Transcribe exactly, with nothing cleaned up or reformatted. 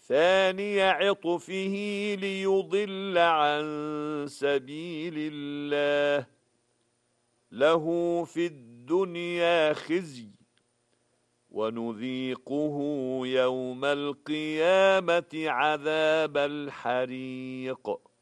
ثاني عطفه ليضل عن سبيل الله له في الدنيا خزي ونذيقه يوم القيامة عذاب الحريق.